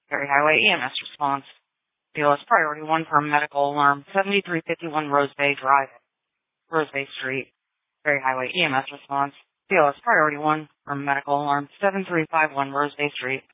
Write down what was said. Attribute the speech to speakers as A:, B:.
A: Perry Highway EMS response. BLS Priority 1 for medical alarm, 7351 Rose Bay Drive, Rose Bay Street. Perry Highway EMS response. BLS Priority 1 for medical alarm, 7351 Rose Bay Street.